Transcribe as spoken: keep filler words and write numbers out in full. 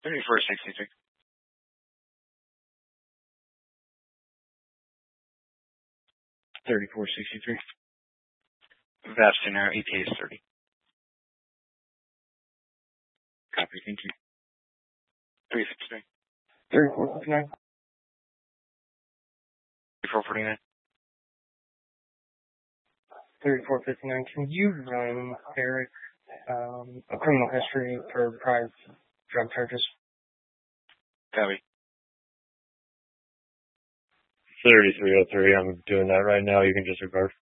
thirty-four sixty-three. thirty-four sixty-three. Vapstenaro, E T A is thirty. Copy, thank you. three fifty-three. thirty-four fifty-nine. thirty-four forty-nine. thirty-four fifty-nine. Can you run, Eric, um, a criminal history for prior drug charges? Copy. thirty-three oh three, I'm doing that right now. You can disregard.